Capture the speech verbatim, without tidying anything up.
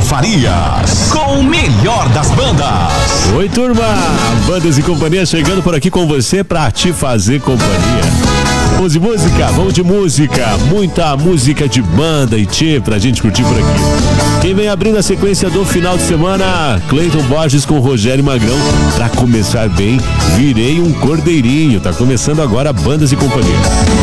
Farias, com o melhor das bandas. Oi, turma, Bandas e Companhia chegando por aqui com você pra te fazer companhia. Vamos de música, vamos de música, muita música de banda e tchê pra gente curtir por aqui. Quem vem abrindo a sequência do final de semana, Cleiton Borges com Rogério Magrão. Pra começar bem, virei um cordeirinho. Tá começando agora Bandas e Companhia.